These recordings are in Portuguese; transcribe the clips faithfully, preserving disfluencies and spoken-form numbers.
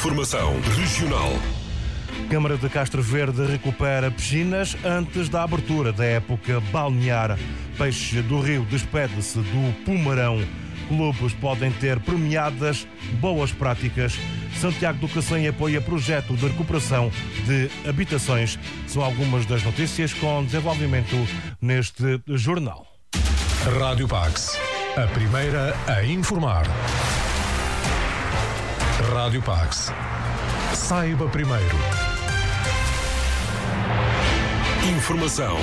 Informação regional. Câmara de Castro Verde recupera piscinas antes da abertura da época balnear. Peixe do Rio despede-se do Pumarão. Clubes podem ter premiadas boas práticas. Santiago do Cacém apoia projeto de recuperação de habitações. São algumas das notícias com desenvolvimento neste jornal. Rádio Pax, a primeira a informar. Rádio Pax. Saiba primeiro. Informação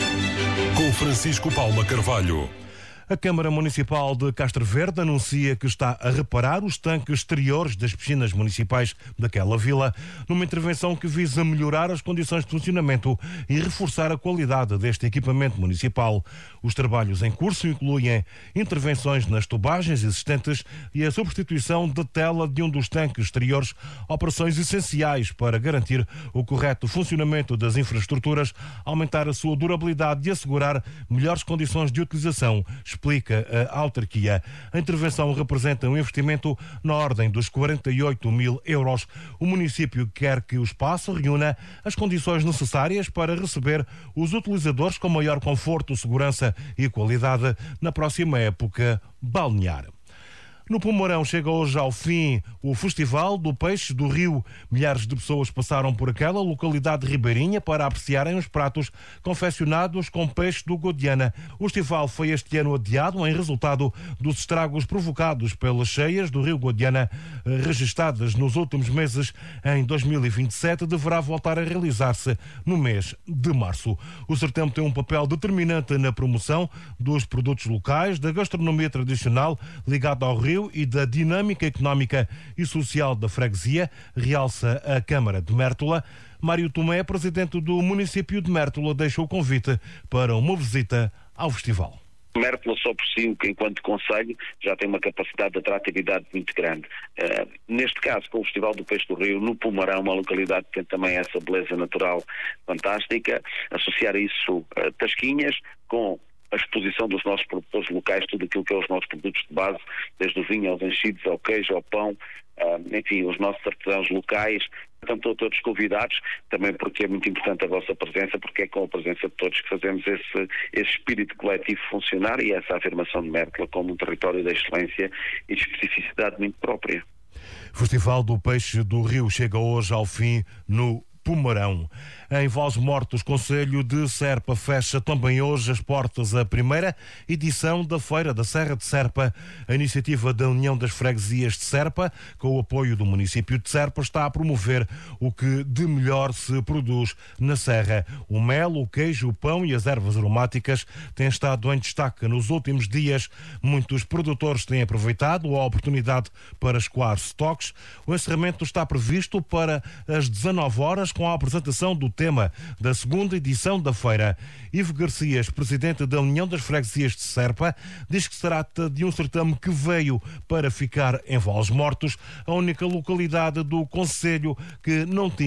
com Francisco Palma Carvalho. A Câmara Municipal de Castro Verde anuncia que está a reparar os tanques exteriores das piscinas municipais daquela vila, numa intervenção que visa melhorar as condições de funcionamento e reforçar a qualidade deste equipamento municipal. Os trabalhos em curso incluem intervenções nas tubagens existentes e a substituição de tela de um dos tanques exteriores, operações essenciais para garantir o correto funcionamento das infraestruturas, aumentar a sua durabilidade e assegurar melhores condições de utilização, explica a autarquia. A intervenção representa um investimento na ordem dos quarenta e oito mil euros. O município quer que o espaço reúna as condições necessárias para receber os utilizadores com maior conforto, segurança e qualidade na próxima época balnear. No Pumarão chega hoje ao fim o Festival do Peixe do Rio. Milhares de pessoas passaram por aquela localidade ribeirinha para apreciarem os pratos confeccionados com peixe do Guadiana. O festival foi este ano adiado em resultado dos estragos provocados pelas cheias do Rio Guadiana, registadas nos últimos meses. Em dois mil e vinte e sete deverá voltar a realizar-se no mês de março. O certame tem um papel determinante na promoção dos produtos locais, da gastronomia tradicional ligada ao Rio e da dinâmica económica e social da freguesia, realça a Câmara de Mértola. Mário Tomé, presidente do município de Mértola, deixa o convite para uma visita ao festival. Mértola só por si, enquanto concelho, já tem uma capacidade de atratividade muito grande. Uh, neste caso, com o Festival do Peixe do Rio, no Pumarão, uma localidade que tem também essa beleza natural fantástica, associar isso uh, tasquinhas com a exposição dos nossos produtores locais, tudo aquilo que é os nossos produtos de base, desde o vinho aos enchidos, ao queijo, ao pão, uh, enfim, os nossos artesãos locais. Estão todos convidados, também porque é muito importante a vossa presença, porque é com a presença de todos que fazemos esse, esse espírito coletivo funcionar e essa afirmação de Mértola como um território de excelência e de especificidade muito própria. Festival do Peixe do Rio chega hoje ao fim no Pumarão. Em Valdes-Mortos, Concelho de Serpa, fecha também hoje as portas a primeira edição da Feira da Serra de Serpa. A iniciativa da União das Freguesias de Serpa, com o apoio do município de Serpa, está a promover o que de melhor se produz na Serra. O mel, o queijo, o pão e as ervas aromáticas têm estado em destaque nos últimos dias. Muitos produtores têm aproveitado a oportunidade para escoar estoques. O encerramento está previsto para as dezanove horas, com a apresentação do tema da segunda edição da feira. Ivo Garcias, presidente da União das Freguesias de Serpa, diz que se trata de um certame que veio para ficar em Valdes-Mortos, a única localidade do concelho que não tinha